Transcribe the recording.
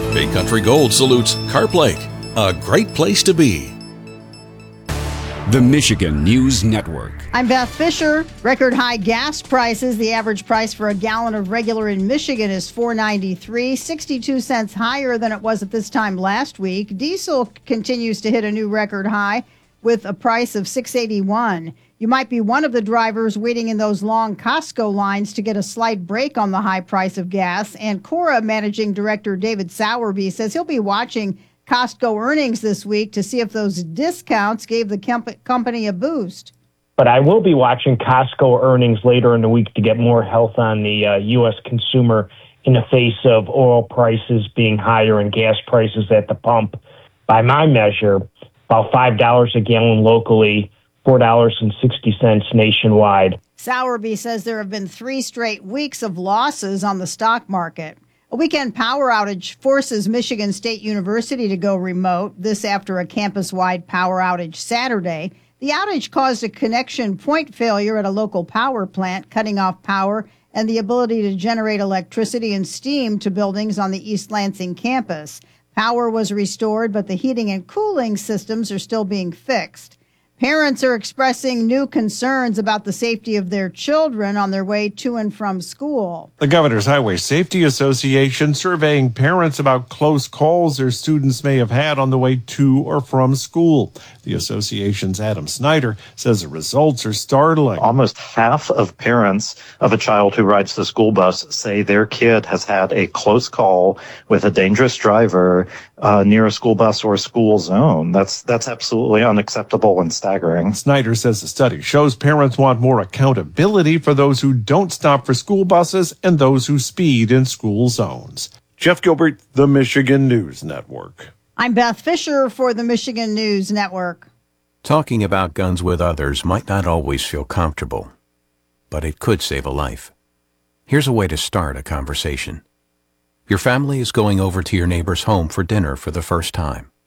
Big Country Gold salutes Carp Lake, a great place to be. The Michigan News Network. I'm Beth Fisher. Record high gas prices. The average price for a gallon of regular in Michigan is $4.93, 62 cents higher than it was at this time last week. Diesel continues to hit a new record high with a price of $6.81. You might be one of the drivers waiting in those long Costco lines to get a slight break on the high price of gas. And Cora Managing Director David Sowerby says he'll be watching Costco earnings this week to see if those discounts gave the company a boost. But I will be watching Costco earnings later in the week to get more health on the U.S. consumer in the face of oil prices being higher and gas prices at the pump. By my measure, about $5 a gallon locally, $4.60 nationwide. Sowerby says there have been 3 straight weeks of losses on the stock market. A weekend power outage forces Michigan State University to go remote, this after a campus-wide power outage Saturday. The outage caused a connection point failure at a local power plant, cutting off power and the ability to generate electricity and steam to buildings on the East Lansing campus. Power was restored, but the heating and cooling systems are still being fixed. Parents are expressing new concerns about the safety of their children on their way to and from school. The Governor's Highway Safety Association surveying parents about close calls their students may have had on the way to or from school. The association's Adam Snyder says the results are startling. Almost half of parents of a child who rides the school bus say their kid has had a close call with a dangerous driver near a school bus or a school zone. That's absolutely unacceptable and staggering. Snyder says the study shows parents want more accountability for those who don't stop for school buses and those who speed in school zones. Jeff Gilbert, the Michigan News Network. I'm Beth Fisher for the Michigan News Network. Talking about guns with others might not always feel comfortable, but it could save a life. Here's a way to start a conversation. Your family is going over to your neighbor's home for dinner for the first time.